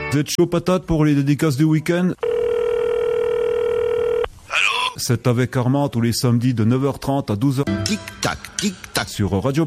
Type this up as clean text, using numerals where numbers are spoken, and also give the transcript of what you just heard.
Vous êtes chaud patate pour les dédicaces du week-end? Allô? C'est avec Armand tous les samedis de 9h30 à 12h. Tic-tac, tic-tac. Sur Radio